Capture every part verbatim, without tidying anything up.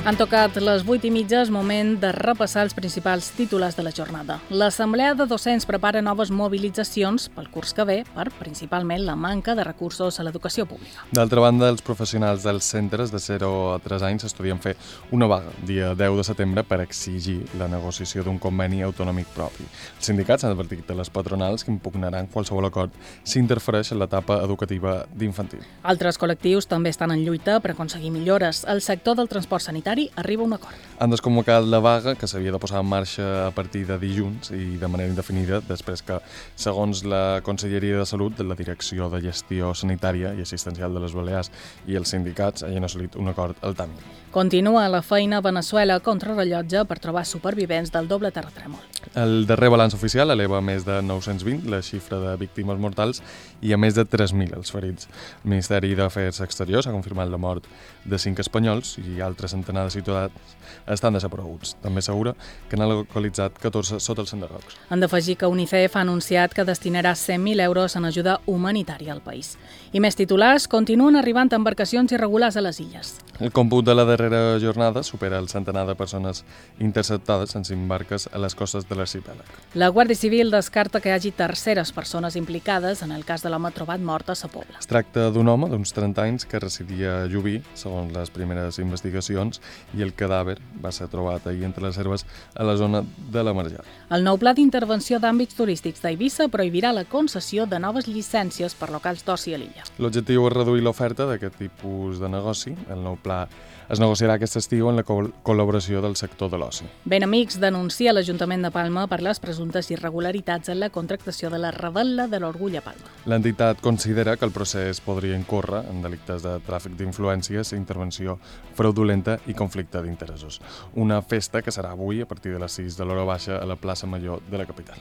Han tocat les vuit i mitja, és moment de repassar els principals titulars de la jornada. L'Assemblea de Docents prepara noves mobilitzacions pel curs que ve per, principalment, la manca de recursos a l'educació pública. D'altra banda, els professionals dels centres de zero a tres anys estudien fer una vaga dia deu de setembre per exigir la negociació d'un conveni autonòmic propi. Els sindicats han advertit a les patronals que impugnaran qualsevol acord si interfereix en l'etapa educativa d'infantil. Altres col·lectius també estan en lluita per aconseguir millores. El sector del transport sanitari arriba a un acord. Han desconvocat la vaga, que s'havia de posar en marxa a partir de dilluns i de manera indefinida, després que, segons la Conselleria de Salut, la Direcció de Gestió Sanitària i Assistencial de les Balears i els sindicats hagin assolit un acord al tàmit. Continua la feina a Veneçuela contra rellotge per trobar supervivents del doble terratrèmol. El darrer balanç oficial eleva a més de nou-cents vint la xifra de víctimes mortals i a més de tres mil els ferits. El Ministeri d'Afers Exteriors ha confirmat la mort de cinc espanyols i altres centenars de ciutadans estan desapareguts. També assegura que n'ha localitzat catorze sota els enderrocs. Han d'afegir que UNICEF ha anunciat que destinarà cent mil euros en ajuda humanitària al país. I més titulars, continuen arribant embarcacions irregulars a les illes. El còmput de la darrera jornada supera el centenar de persones interceptades en cinc barques a les costes de l'arxipèlag. La Guàrdia Civil descarta que hi hagi terceres persones implicades en el cas de l'home trobat mort a Sa Pobla. Es tracta d'un home d'uns trenta anys que residia a Llubí, segons les primeres investigacions, i el cadàver va ser trobat ahir entre les herbes a la zona de la Marjal. El nou pla d'intervenció d'àmbits turístics d'Eivissa prohibirà la concessió de noves llicències per locals d'oci a l'illa. L'objectiu és reduir l'oferta d'aquest tipus de negoci. El nou pla es negociarà aquest estiu en la col- col·laboració del sector de l'oci. Benamics denuncia l'Ajuntament de Palma per les presumptes irregularitats en la contractació de la Rebel·la de l'Orgull a Palma. L'entitat considera que el procés podria incórrer en delictes de tràfic d'influències, intervenció fraudulenta i conflicte d'interessos. Una festa que serà avui a partir de les sis de l'hora baixa a la plaça Major de la capital.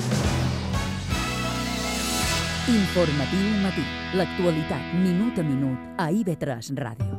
Informatiu matí. L'actualitat minut a minut a I V tres Ràdio.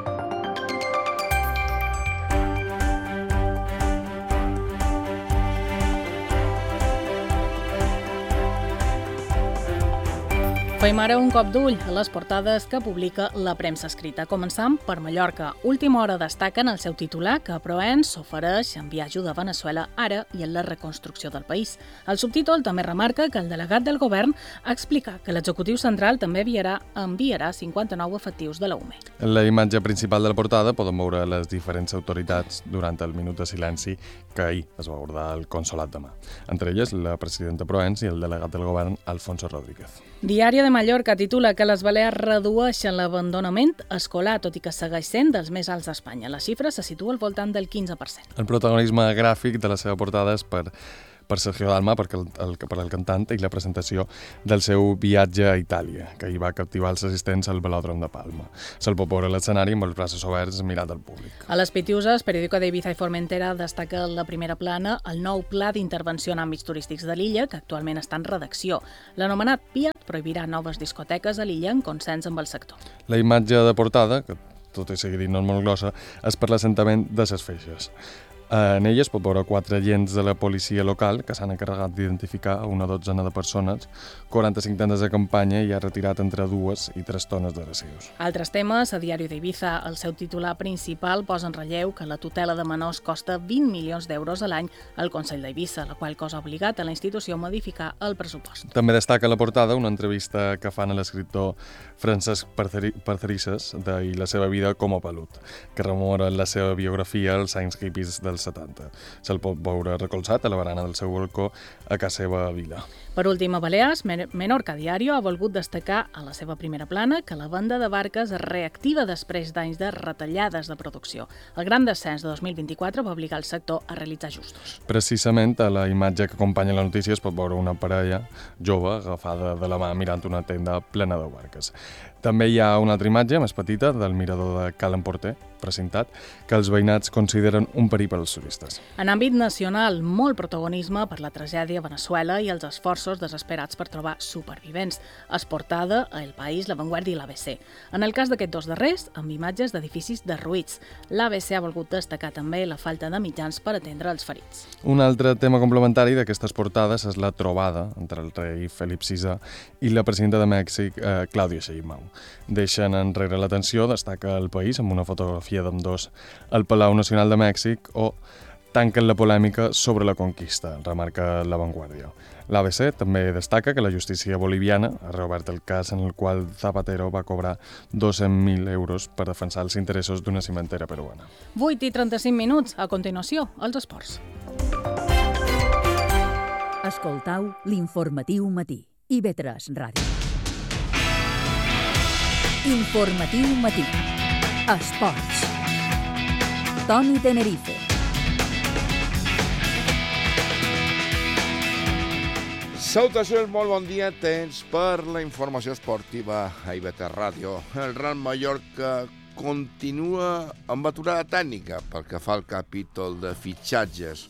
Fem ara un cop d'ull a les portades que publica la premsa escrita. Començam per Mallorca. Última hora destaca en el seu titular que Proens s'ofereix enviar ajuda a Veneçuela ara i en la reconstrucció del país. El subtítol també remarca que el delegat del govern explica que l'executiu central també enviarà, enviarà cinquanta-nou efectius de la U M E. En la imatge principal de la portada poden veure les diferents autoritats durant el minut de silenci que ahir es va abordar al Consolat de Mar. Entre elles, la presidenta Proens i el delegat del govern, Alfonso Rodríguez. Diari de Mallorca titula que les Balears redueixen l'abandonament escolar, tot i que segueix sent dels més alts d'Espanya. La xifra se situa al voltant del quinze per cent. El protagonisme gràfic de la seva portada és per per Sergio Dalma, perquè el, el, per el cantant, i la presentació del seu viatge a Itàlia, que hi va captivar els assistents al Velòdrom de Palma. Se'l pot veure a l'escenari amb els braços oberts mirant al públic. A les Pitiuses, periòdico d'Ibiza i Formentera destaca la primera plana el nou pla d'intervenció en àmbits turístics de l'illa, que actualment està en redacció. L'anomenat PIAT prohibirà noves discoteques a l'illa en consens amb el sector. La imatge de portada, que tot i seguir dit no és molt grossa, és per l'assentament de ses Feixes. En ella es pot veure quatre agents de la policia local que s'han encarregat d'identificar una dotzena de persones, quaranta-cinc tendes de campanya i ha retirat entre dues i tres tones de residus. Altres temes, a Diari d'Ibiza, el seu titular principal posa en relleu que la tutela de menors costa vint milions d'euros a l'any al Consell d'Eivissa, la qual cosa ha obligat a la institució a modificar el pressupost. També destaca a la portada una entrevista que fan a l'escriptor Francesc Parcerisses i la seva vida com a pelut, que rememora la seva biografia als anys hippies del setanta. Se'l pot veure recolzat a la barana del seu balcó a casa seva a Vila. Per últim, a Balears, Menorca Diario ha volgut destacar a la seva primera plana que la venda de barques es reactiva després d'anys de retallades de producció. El gran descens de dos mil vint-i-quatre va obligar el sector a realitzar ajustos. Precisament a la imatge que acompanya la notícia es pot veure una parella jove agafada de la mà mirant una tenda plena de barques. També hi ha una altra imatge més petita del mirador de Cal Emporter, precintat, que els veïnats consideren un perill per als turistes. En àmbit nacional, molt protagonisme per la tragèdia a Veneçuela i els esforços desesperats per trobar supervivents. Es portada a El País, La Vanguardia i l'A B C. En el cas d'aquests dos darrers, amb imatges d'edificis derruïts. L'A B C ha volgut destacar també la falta de mitjans per atendre els ferits. Un altre tema complementari d'aquestes portades és la trobada entre el rei Felip sisè i la presidenta de Mèxic, eh, Clàudia Sheinbaum. Deixen enrere la tensió, destaca El País amb una fotografia d'ambdós al Palau Nacional de Mèxic, o tanquen la polèmica sobre la conquista, remarca La Vanguardia. L'A B C també destaca que la justícia boliviana ha reobert el cas en el qual Zapatero va cobrar dos-cents mil euros per defensar els interessos d'una cimentera peruana. vuit i trenta-cinc minuts. A continuació, els esports. Escoltau l'informatiu matí. I V tres Ràdio. Informatiu matí. Esports. Toni Tenerife. Salutacions, molt bon dia. Temps per la informació esportiva a I V tres Ràdio. El Real Mallorca continua amb aturada tècnica pel que fa al capítol de fitxatges.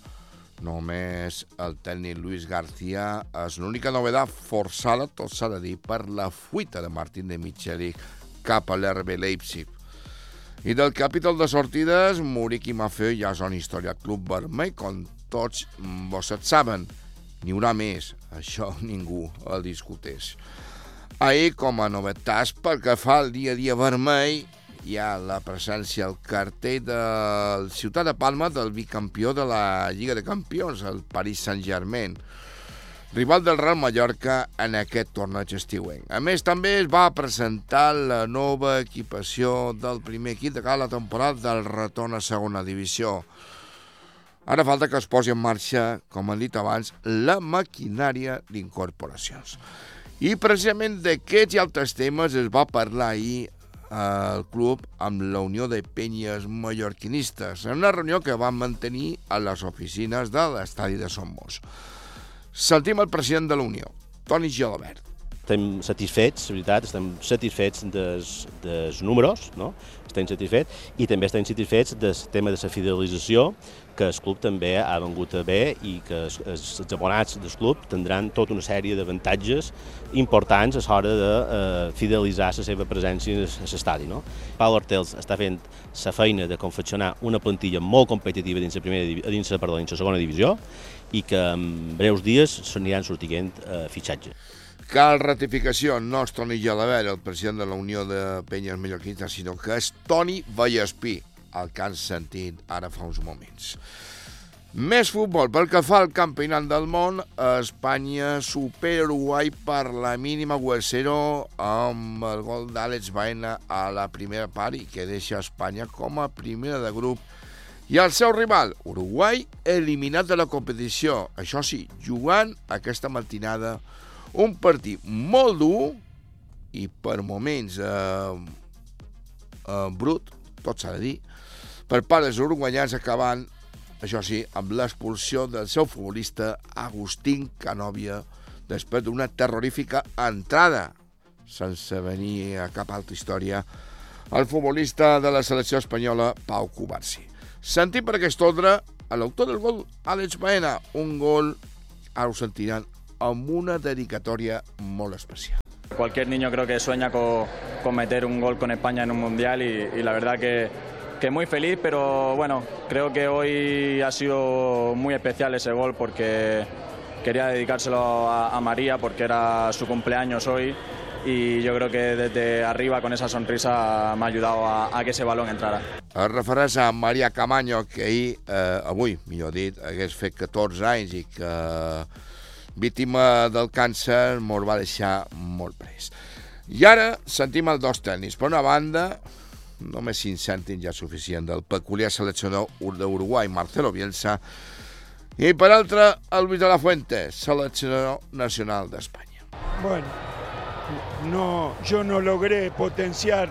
Només el tècnic Luis García és l'única novetat forçada, tot s'ha de dir, per la fuita de Martín de Micheli cap a l'R B Leipzig. I del capítol de sortides, Muric i Maffeo ja són història al club vermell, com tots vostès saben. N'hi haurà més, això ningú el discuteix. Ahir, com a novetats, pel que fa al dia a dia vermell, hi ha la presència al cartell del Ciutat de Palma del bicampió de la Lliga de Campions, el Paris Saint-Germain, rival del Real Mallorca en aquest torneig estiuenc. A més, també es va presentar la nova equipació del primer equip de cada temporada del retorn a segona divisió. Ara falta que es posi en marxa, com hem dit abans, la maquinària d'incorporacions. I precisament d'aquests i altres temes es va parlar ahir al club amb la Unió de Penyes Mallorquinistes, en una reunió que van mantenir a les oficines de l'estadi de Somos. Sentim el president de la Unió, Toni Gelabert. Estem satisfets, la veritat, estem satisfets dels, dels números, no? Estem satisfets, i també estem satisfets del tema de la fidelització, que el club també ha vengut a bé i que els, els abonats del club tindran tota una sèrie d'avantatges importants a l'hora de eh, fidelitzar la seva presència a l'estadi. No? Pau Hortels està fent la feina de confeccionar una plantilla molt competitiva dins la, primera, dins la, perdó, dins la segona divisió i que en breus dies s'aniran sortint eh, fitxatge. Cal ratificació, no és Toni Gelabert, el president de la Unió de Penyes Mallorquinistes, sinó que és Toni Vallespí, el que han sentit ara fa uns moments. Més futbol. Pel que fa al campionat del món, Espanya supera Uruguai per la mínima u a zero amb el gol d'Àlex Baena a la primera part i que deixa Espanya com a primera de grup. I el seu rival, Uruguai, eliminat de la competició. Això sí, jugant aquesta matinada un partit molt dur i per moments eh, eh, brut, tot s'ha de dir, per part dels uruguaians, acabant, això sí, amb l'expulsió del seu futbolista Agustín Canovia després d'una terrorífica entrada, sense venir a cap altra història, el futbolista de la selecció espanyola, Pau Cubarsí. Sentim per aquest ordre a l'autor del gol, Àlex Baena, un gol, ara ho sentiran, amb una dedicatòria molt especial. Cualquier niño creo que sueña con, con meter un gol con España en un mundial y, y la verdad que, que muy feliz, pero bueno, creo que hoy ha sido muy especial ese gol porque quería dedicárselo a, a María porque era su cumpleaños hoy y yo creo que desde arriba con esa sonrisa me ha ayudado a, a que ese balón entrara. Es refereix a Maria Camaño, que ahir, eh, avui, millor dit, hagués fet catorze anys i que víctima del càncer mos va deixar molt pres. I ara sentim els dos tècnics. Per una banda, només cinc cèntims ja suficient, del peculiar seleccionador d'Uruguai, Marcelo Bielsa, i per altra, el Luis de la Fuente, seleccionador nacional d'Espanya. Bueno, no, yo no logré potenciar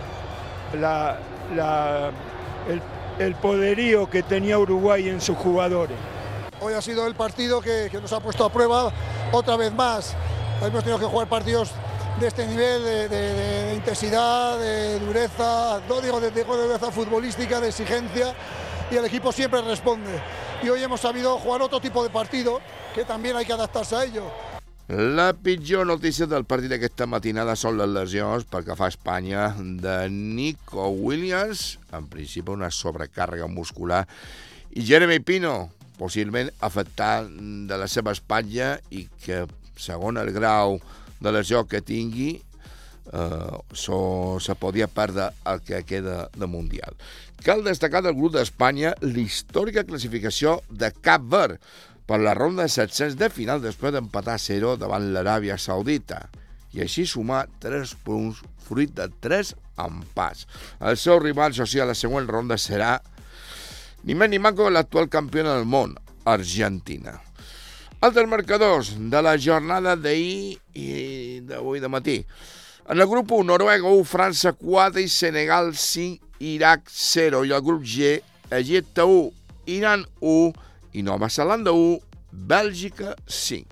la, la, el, el poderío que tenía Uruguay en sus jugadores. Hoy ha sido el partido que, que nos ha puesto a prueba otra vez más. Hemos tenido que jugar partidos de este nivel, de, de, de intensidad, de dureza, no digo de, de dureza futbolística, de exigencia, y el equipo siempre responde. Y hoy hemos sabido jugar otro tipo de partido, que también hay que adaptarse a ello. La pitjor notícia del partit d'aquesta matinada són les lesions pel que fa a Espanya de Nico Williams, en principi una sobrecàrrega muscular, i Jeremy Pino, possiblement afectat de la seva espatlla i que, segons el grau de lesió que tingui, eh, so, se podia perdre el que queda de Mundial. Cal destacar del grup d'Espanya l'històrica classificació de Cap Verd per la ronda de set-cents de final després d'empatar a zero davant l'Aràbia Saudita i així sumar tres punts fruit de tres empats. El seu rival social a la següent ronda serà ni més ni manco l'actual campiona del món, Argentina. Altres marcadors de la jornada d'ahir i d'avui de matí. En el grup u, Noruega u, França quatre i Senegal cinc, Iraq zero. I el grup G, Egipte u, Iran u i Nova Zelanda u, Bèlgica cinc.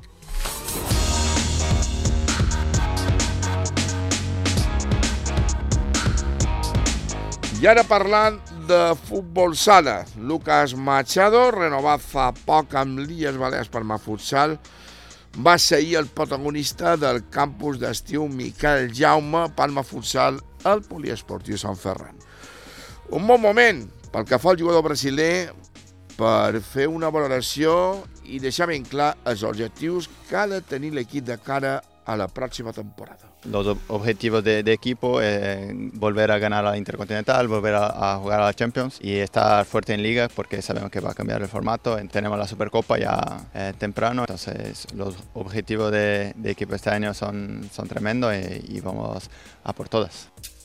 I ara parlant de futbol sala, Lucas Machado, renovat fa poc amb l'Illes Balears per Futsal, va ser el protagonista del campus d'estiu Miquel Jaume Palma Futsal al Poliesportiu Sant Ferran. Un bon moment pel que fa al jugador brasiler per fer una valoració i deixar ben clar els objectius que ha de tenir l'equip de cara a la próxima temporada. Los objetivos de, de equipo es volver a ganar a la Intercontinental, volver a, a jugar a la Champions y estar fuerte en Liga porque sabemos que va a cambiar el formato. Tenemos la Supercopa ya eh, temprano, entonces los objetivos de, de equipo este año son, son tremendos y, y vamos a por todas.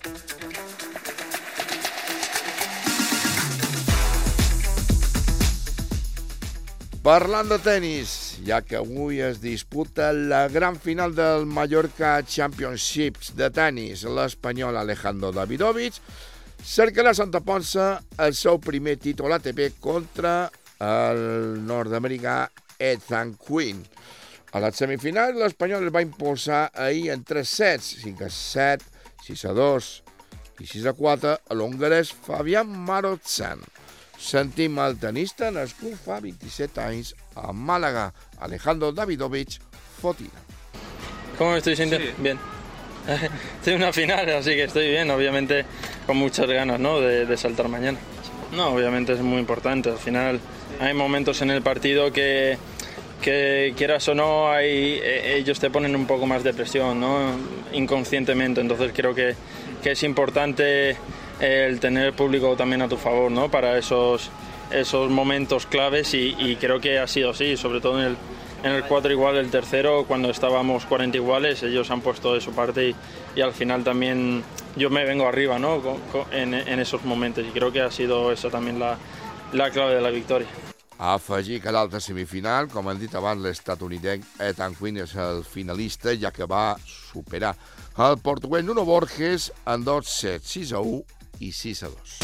Parlant de tenis, ja que avui es disputa la gran final del Mallorca Championships de tenis, l'espanyol Alejandro Davidovich cercarà a Santa Ponça el seu primer títol A T P contra el nord-americà Ethan Quinn. A la semifinal, l'espanyol el va imposar ahir en tres sets, cinc a set, sis a dos i sis a quatre, a l'hongarès Fabián Marozsan. Sentim el tenista nascut fa veintisiete anys a Málaga, Alejandro Davidovich Fotina. ¿Cómo me estoy sintiendo? Sí. Bien. Estoy en una final, así que estoy bien, obviamente con muchas ganas, ¿no?, de, de saltar mañana. No, obviamente es muy importante. Al final hay momentos en el partido que, que quieras o no, hay, ellos te ponen un poco más de presión, ¿no?, inconscientemente. Entonces creo que, que es importante el tener el público también a tu favor, ¿no?, para esos, esos momentos claves y, y creo que ha sido así, sobre todo en el, en el cuatro igual, el tercero, cuando estábamos cuarenta iguales, ellos han puesto de su parte y, y al final también yo me vengo arriba, ¿no?, con, con, en, en esos momentos y creo que ha sido esa también la, la clave de la victòria. Afegir que l'altra semifinal, com han dit abans, l'estatunidenc Ethan Quinn és el finalista, ja que va superar el portuguès Nuno Borges en dos sets, sis a u i sis a dos.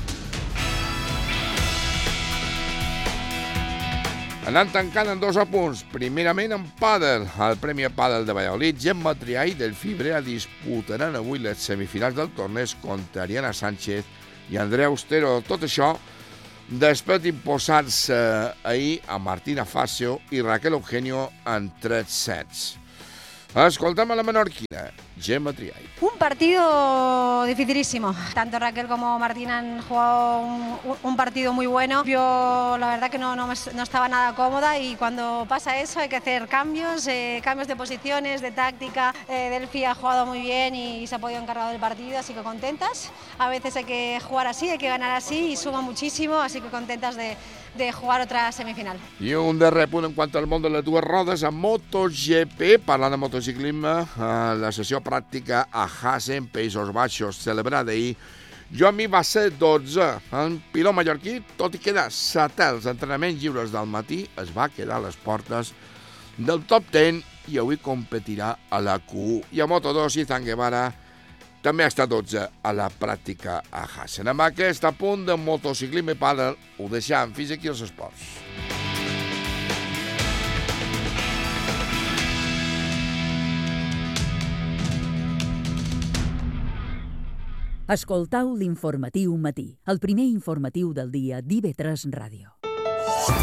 Anant tancant en dos apunts. Primerament en pàdel. El Premi Pàdel de Valladolid, Gemma Triay i Delfí Brea disputaran avui les semifinals del torneig contra Ariana Sánchez i Andrea Austero. Tot això després d'imposar-se ahir a Martina Facio i Raquel Eugenio en tres sets. Escoltem a la menorquina, Gemma Triay. Un partido dificilísimo. Tanto Raquel como Martina han jugado un, un partido muy bueno. Yo la verdad que no, no, no estaba nada cómoda y cuando pasa eso hay que hacer cambios, eh, cambios de posiciones, de táctica. Eh, Delphi ha jugado muy bien y se ha podido encargar del partido, así que contentas. A veces hay que jugar así, hay que ganar así y suma muchísimo, así que contentas de, de jugar otra semifinal. I un darrer punt en quant al món de les dues rodes a MotoGP. Parlant de motociclisme, la sessió pràctica a Assen, Països Baixos, celebrada ahir, Joan Mir va ser dotze. El pilot mallorquí, tot i quedar setè als entrenaments lliures del matí, es va quedar a les portes del top deu i avui competirà a la Q u. I a Moto dos, Izan Guevara també ha estat dotze a la pràctica a Assen. Amb aquest apunt de motociclisme i pàdel ho deixem. Fins aquí els esports. Escoltau l'informatiu matí, el primer informatiu del dia d'I V tres Ràdio.